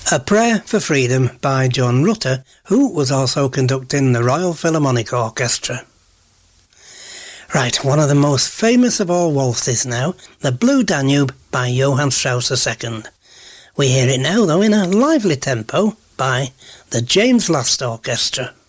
A Prayer for Freedom by John Rutter, who was also conducting the Royal Philharmonic Orchestra. Right, one of the most famous of all waltzes now, the Blue Danube by Johann Strauss II. We hear it now though in a lively tempo by the James Last Orchestra.